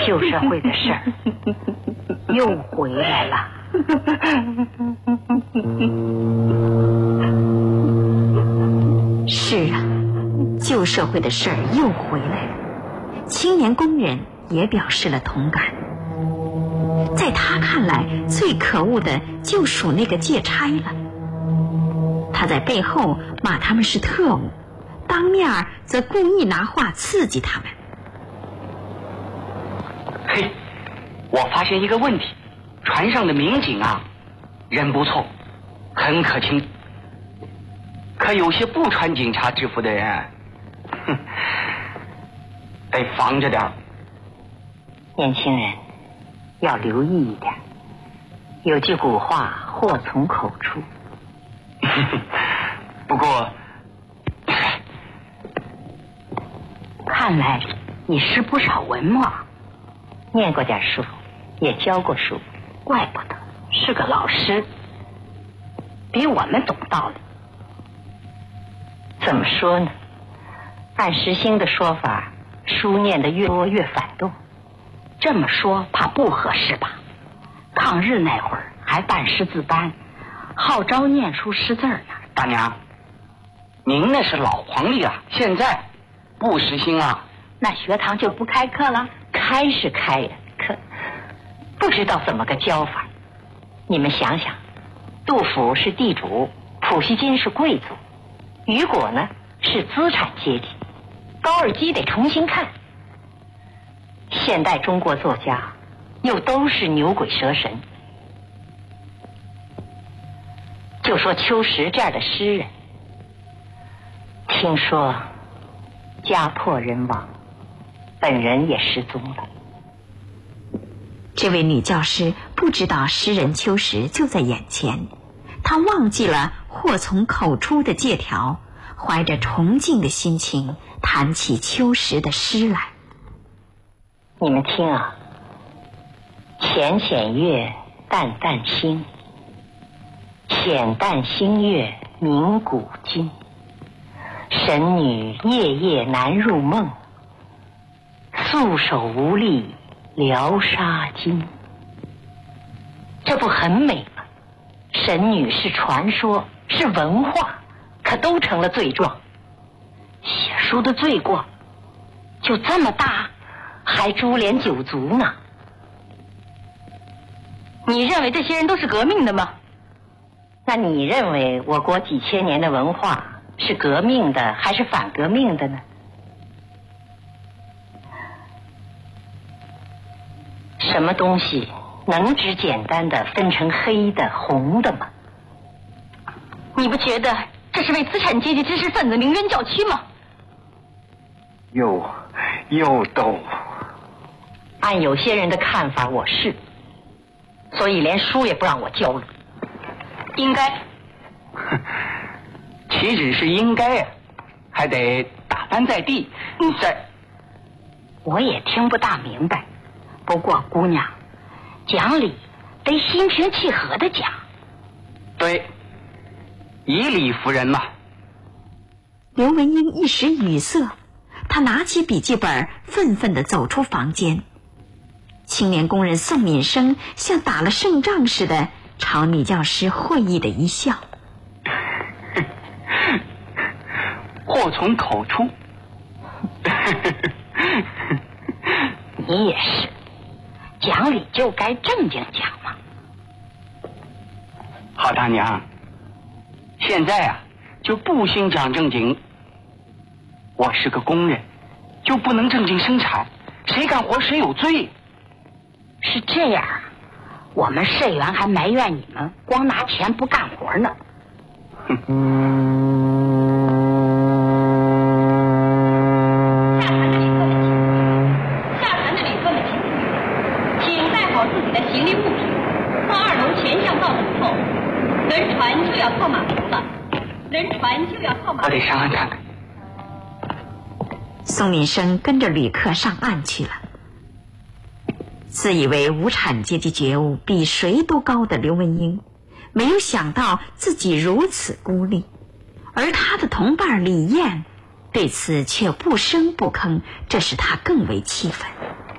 旧社会的事儿又回来了。 是啊，旧社会的事儿又回来了。青年工人也表示了同感。在他看来，最可恶的就属那个借差了。他在背后骂他们是特务，当面则故意拿话刺激他们。 嘿，我发现一个问题，船上的民警啊，人不错，很可亲。可有些不穿警察制服的人，得防着点。 年轻人要留意一点，有句古话，祸从口出。 不过， 看来你识不少文嘛，念过点书，也教过书，怪不得是个老师，比我们懂道理。怎么说呢？按石兴的说法，书念得越多越反动。这么说怕不合适吧？抗日那会儿还办识字班，号召念书识字呢。 大娘，您那是老皇帝了，现在不实行啊。 那学堂就不开课了？开是开呀，可不知道怎么个教法。你们想想，杜甫是地主，普希金是贵族，雨果呢是资产阶级，高尔基得重新看。现代中国作家又都是牛鬼蛇神，就说秋实这样的诗人，听说家破人亡，本人也失踪了。 这位女教师不知道诗人秋实就在眼前，她忘记了祸从口出的借条，怀着崇敬的心情谈起秋实的诗来。 你们听啊，浅浅月，淡淡星，浅淡星月明古今。神女夜夜难入梦，素手无力疗纱巾。这不很美吗？神女是传说，是文化，可都成了罪状。写书的罪过就这么大，还株连九族呢。你认为这些人都是革命的吗？那你认为我国几千年的文化是革命的还是反革命的呢？什么东西能只简单的分成黑的红的吗？你不觉得这是为资产阶级知识分子鸣冤叫屈吗？ 又斗。 按有些人的看法，我是，所以连书也不让我教了。应该。 岂止是应该啊，还得打翻在地。 我也听不大明白，不过姑娘，讲理得心平气和的讲。 对，以理服人嘛。 刘文英一时语塞，他拿起笔记本，愤愤地走出房间。青年工人宋敏生像打了胜仗似的朝女教师会意的一笑。 祸从口出。 你也是，讲理就该正经讲嘛。 好大娘，现在啊就不兴讲正经。我是个工人，就不能正经生产，谁干活谁有罪。 是这样啊，我们社员还埋怨你们光拿钱不干活呢。 下船的旅客们请带好自己的行李物品，到2楼前巷道等候。轮船就要靠码头了， 我得上岸看看。 宋敏生跟着旅客上岸去了。自以为无产阶级觉悟比谁都高的刘文英，没有想到自己如此孤立，而他的同伴李艳对此却不声不吭，这使他更为气愤。